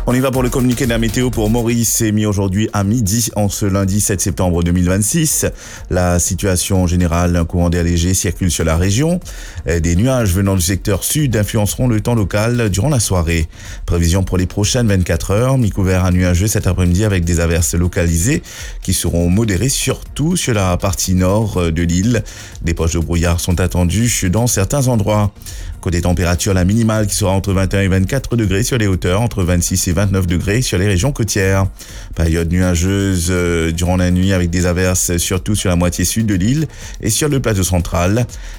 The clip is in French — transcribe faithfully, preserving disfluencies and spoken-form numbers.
On y va pour le communiqué de la météo pour Maurice, émis aujourd'hui à midi en ce lundi sept septembre deux mille vingt-six. La situation générale, un courant d'air léger circule sur la région. Des nuages venant du secteur sud influenceront le temps local durant la soirée. Prévision pour les prochaines vingt-quatre heures, mi-couvert à nuageux cet après-midi avec des averses localisées qui seront modérées surtout sur la partie nord de l'île. Des poches de brouillard sont attendues dans certains endroits. Côté température, la minimale qui sera entre vingt et un et vingt-quatre degrés sur les hauteurs, entre vingt-six et vingt-neuf degrés sur les régions côtières. Période nuageuse euh, durant la nuit avec des averses surtout sur la moitié sud de l'île et sur le plateau central.